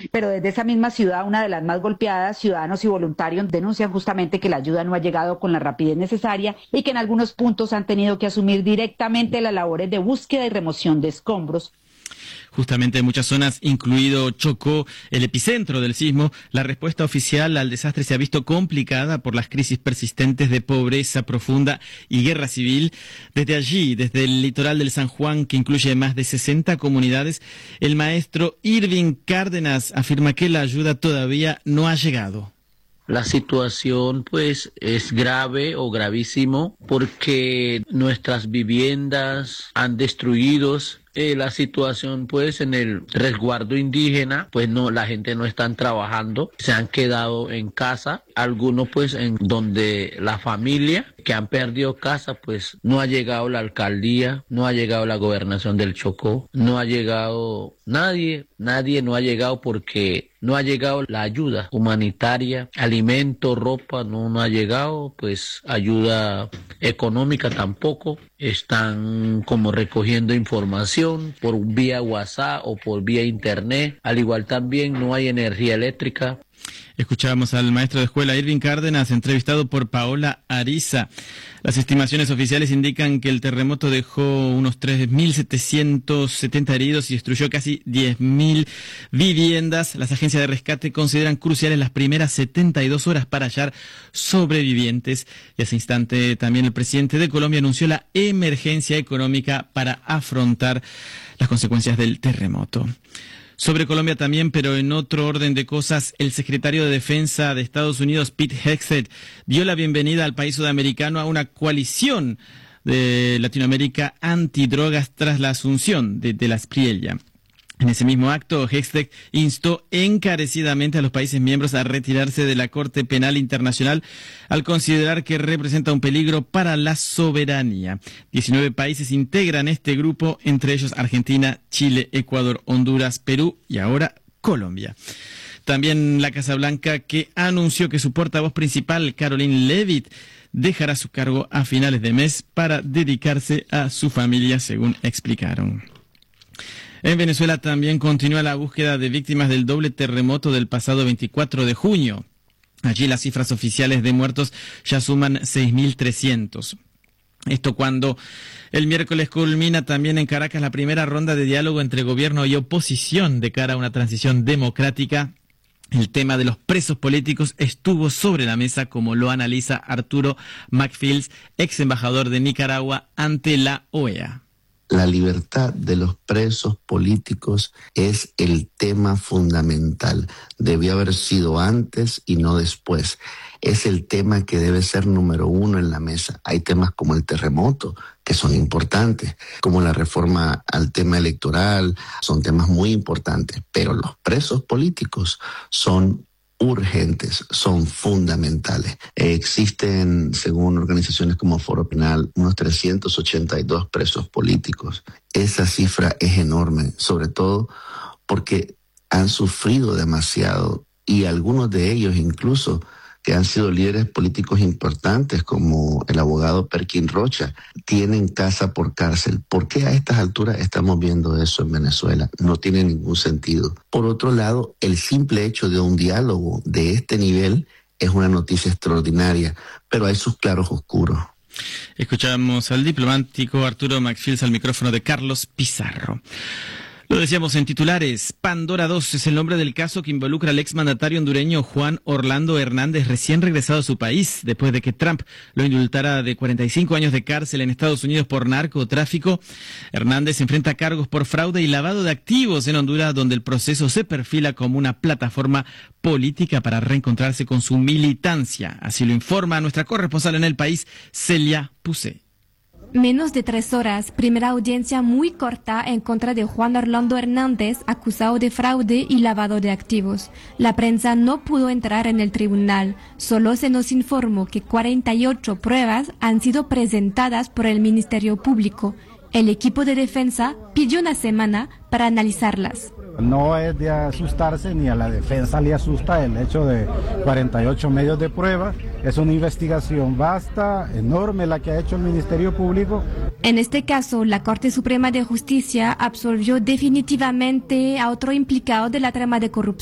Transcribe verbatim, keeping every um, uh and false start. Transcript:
Pero desde esa misma ciudad, una de las más golpeadas, ciudadanos y voluntarios denuncian justamente que la ayuda no ha llegado con la rapidez necesaria y que en algunos puntos han tenido que asumir directamente las labores de búsqueda y remoción de escombros. Justamente en muchas zonas, incluido Chocó, el epicentro del sismo, la respuesta oficial al desastre se ha visto complicada por las crisis persistentes de pobreza profunda y guerra civil. Desde allí, desde el litoral del San Juan, que incluye más de sesenta comunidades, el maestro Irving Cárdenas afirma que la ayuda todavía no ha llegado. La situación pues es grave o gravísimo porque nuestras viviendas han destruido. Eh, la situación pues en el resguardo indígena, pues no, la gente no están trabajando, se han quedado en casa, algunos pues en donde la familia que han perdido casa, pues no ha llegado la alcaldía, no ha llegado la gobernación del Chocó, no ha llegado nadie, nadie no ha llegado porque no ha llegado la ayuda humanitaria, alimento, ropa, no, no ha llegado, pues ayuda económica tampoco, están como recogiendo información por vía WhatsApp o por vía internet, al igual también no hay energía eléctrica. Escuchábamos al maestro de escuela Irving Cárdenas, entrevistado por Paola Ariza. Las estimaciones oficiales indican que el terremoto dejó unos tres mil setecientos setenta heridos y destruyó casi diez mil viviendas. Las agencias de rescate consideran cruciales las primeras setenta y dos horas para hallar sobrevivientes. Y a ese instante también el presidente de Colombia anunció la emergencia económica para afrontar las consecuencias del terremoto. Sobre Colombia también, pero en otro orden de cosas, el secretario de Defensa de Estados Unidos, Pete Hegseth, dio la bienvenida al país sudamericano a una coalición de Latinoamérica antidrogas tras la asunción de, de la Espriella. En ese mismo acto, Hegseth instó encarecidamente a los países miembros a retirarse de la Corte Penal Internacional al considerar que representa un peligro para la soberanía. diecinueve países integran este grupo, entre ellos Argentina, Chile, Ecuador, Honduras, Perú y ahora Colombia. También la Casa Blanca, que anunció que su portavoz principal, Caroline Leavitt, dejará su cargo a finales de mes para dedicarse a su familia, según explicaron. En Venezuela también continúa la búsqueda de víctimas del doble terremoto del pasado veinticuatro de junio. Allí las cifras oficiales de muertos ya suman seis mil trescientos. Esto cuando el miércoles culmina también en Caracas la primera ronda de diálogo entre gobierno y oposición de cara a una transición democrática. El tema de los presos políticos estuvo sobre la mesa, como lo analiza Arturo McFields, ex embajador de Nicaragua ante la O E A. La libertad de los presos políticos es el tema fundamental. Debió haber sido antes y no después. Es el tema que debe ser número uno en la mesa. Hay temas como el terremoto, que son importantes, como la reforma al tema electoral, son temas muy importantes, pero los presos políticos son urgentes, son fundamentales. Eh, existen, según organizaciones como Foro Penal, unos trescientos ochenta y dos presos políticos. Esa cifra es enorme, sobre todo porque han sufrido demasiado y algunos de ellos incluso que han sido líderes políticos importantes como el abogado Perkin Rocha, tienen casa por cárcel. ¿Por qué a estas alturas estamos viendo eso en Venezuela? No tiene ningún sentido. Por otro lado, el simple hecho de un diálogo de este nivel es una noticia extraordinaria, pero hay sus claros oscuros. Escuchamos al diplomático Arturo McFields al micrófono de Carlos Pizarro. Lo decíamos en titulares, Pandora dos es el nombre del caso que involucra al exmandatario hondureño Juan Orlando Hernández, recién regresado a su país, después de que Trump lo indultara de cuarenta y cinco años de cárcel en Estados Unidos por narcotráfico. Hernández enfrenta cargos por fraude y lavado de activos en Honduras, donde el proceso se perfila como una plataforma política para reencontrarse con su militancia. Así lo informa nuestra corresponsal en el país, Celia Pusé. Menos de tres horas, primera audiencia muy corta en contra de Juan Orlando Hernández, acusado de fraude y lavado de activos. La prensa no pudo entrar en el tribunal. Solo se nos informó que cuarenta y ocho pruebas han sido presentadas por el Ministerio Público. El equipo de defensa pidió una semana para analizarlas. No es de asustarse, ni a la defensa le asusta el hecho de cuarenta y ocho medios de prueba. Es una investigación vasta, enorme la que ha hecho el Ministerio Público. En este caso, la Corte Suprema de Justicia absolvió definitivamente a otro implicado de la trama de corrupción.